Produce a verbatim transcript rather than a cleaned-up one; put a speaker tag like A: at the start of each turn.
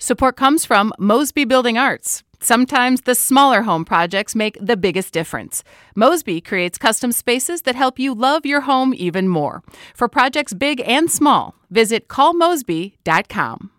A: Support comes from Mosby Building Arts. Sometimes the smaller home projects make the biggest difference. Mosby creates custom spaces that help you love your home even more. For projects big and small, visit call mosby dot com.